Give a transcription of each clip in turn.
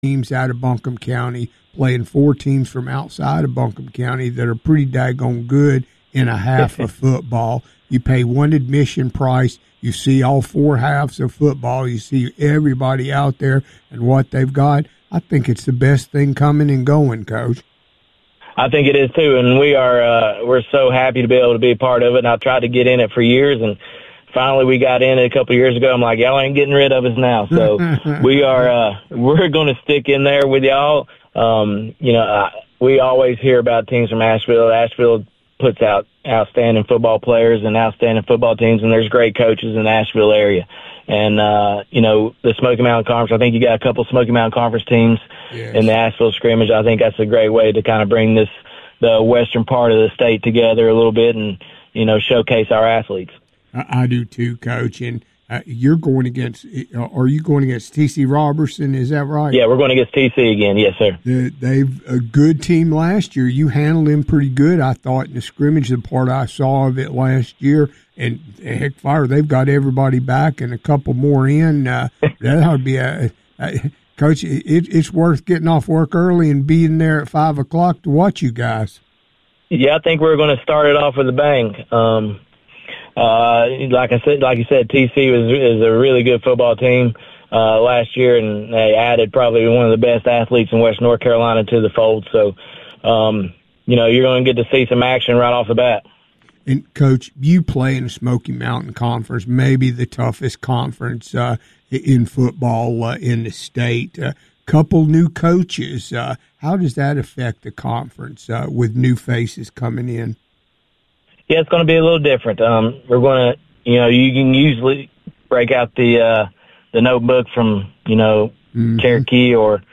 teams out of Buncombe County playing 4 teams from outside of Buncombe County that are pretty daggone good in a half of football. You pay one admission price. You see all 4 halves of football. You see everybody out there and what they've got. I think it's the best thing coming and going, Coach. I think it is too, and we're so happy to be able to be a part of it. And I've tried to get in it for years, and finally we got in it a couple of years ago. I'm like, y'all ain't getting rid of us now. So we're going to stick in there with y'all. We always hear about teams from Asheville. Asheville puts out outstanding football players and outstanding football teams, and there's great coaches in the Asheville area. And, the Smoky Mountain Conference, I think you got a couple Smoky Mountain Conference teams in the Asheville scrimmage. I think that's a great way to kind of bring the western part of the state together a little bit and, showcase our athletes. I do too, Coach. And you're going against, are you going against T.C. Robertson? Is that right? Yeah, we're going against T.C. again. Yes, sir. They've a good team last year. You handled them pretty good, I thought, in the scrimmage, the part I saw of it last year. And heck, fire, they've got everybody back and a couple more in. That would be Coach, it's worth getting off work early and being there at 5 o'clock to watch you guys. Yeah, I think we're going to start it off with a bang. Like you said, TC is a really good football team last year, and they added probably one of the best athletes in West North Carolina to the fold. So, you're going to get to see some action right off the bat. And, Coach, you play in the Smoky Mountain Conference, maybe the toughest conference in football in the state. Couple new coaches. How does that affect the conference with new faces coming in? Yeah, it's going to be a little different. We're going to, you can usually break out the notebook from, Cherokee or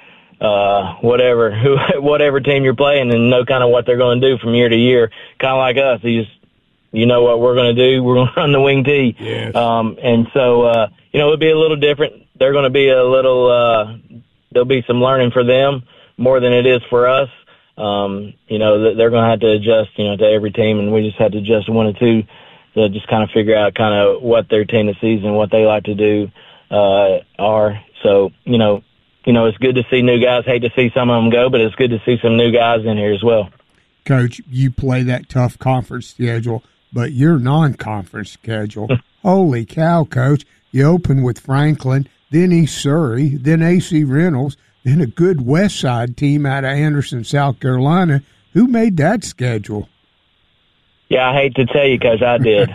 whatever team you're playing and know kind of what they're going to do from year to year. Kind of like us. You know what we're going to do. We're going to run the wing T. Yes. And so, it'll be a little different. They're going to be there'll be some learning for them more than it is for us. They're going to have to adjust, to every team, and we just had to adjust 1 or 2 to just kind of figure out kind of what their tendencies and what they like to do are. So, it's good to see new guys. Hate to see some of them go, but it's good to see some new guys in here as well. Coach, you play that tough conference schedule, but your non-conference schedule, holy cow, Coach. You open with Franklin, then East Surrey, then A.C. Reynolds, then a good West Side team out of Anderson, South Carolina. Who made that schedule? Yeah, I hate to tell you because I did.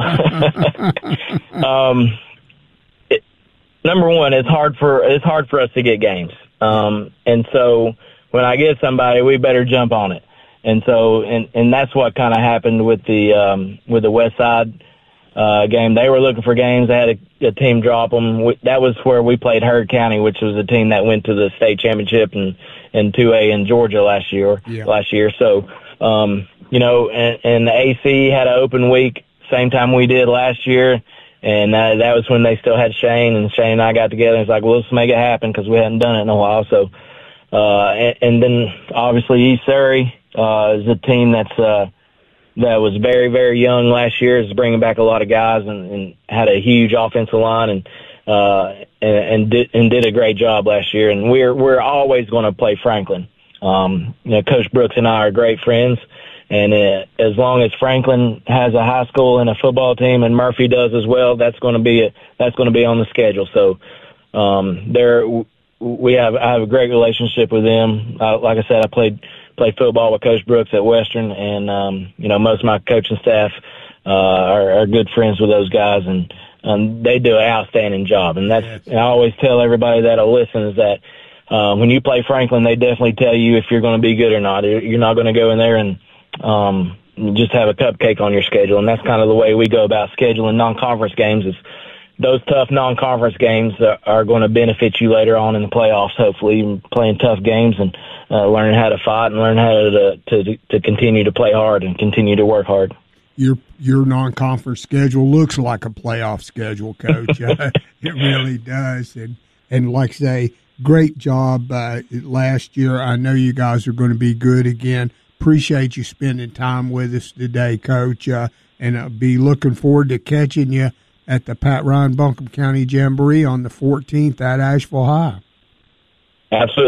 Number one, it's hard for us to get games, and so when I get somebody, we better jump on it. And so, and that's what kind of happened with the West Side game. They were looking for games. They had a team drop them. That was where we played Heard County, which was a team that went to the state championship in 2A in Georgia last year. So, and the AC had an open week same time we did last year. And that was when they still had Shane, and Shane and I got together and was like, well, let's make it happen because we hadn't done it in a while. So, and then obviously East Surrey is a team that was very, very young last year, is bringing back a lot of guys and had a huge offensive line and did a great job last year. And we're always going to play Franklin. Coach Brooks and I are great friends. And as long as Franklin has a high school and a football team, and Murphy does as well, that's going to be on the schedule. So I have a great relationship with them. Like I said, I played football with Coach Brooks at Western, and most of my coaching staff are good friends with those guys, and they do an outstanding job. And that's and I always tell everybody that'll listen is that when you play Franklin, they definitely tell you if you're going to be good or not. You're not going to go in there and just have a cupcake on your schedule, and that's kind of the way we go about scheduling non-conference games. Is those tough non-conference games are going to benefit you later on in the playoffs, hopefully, playing tough games and learning how to fight and learn how to continue to play hard and continue to work hard. Your non-conference schedule looks like a playoff schedule, Coach. It really does. And like I say, great job last year. I know you guys are going to be good again. Appreciate you spending time with us today, Coach, and I'll be looking forward to catching you at the Pat Ryan Buncombe County Jamboree on the 14th at Asheville High. Absolutely.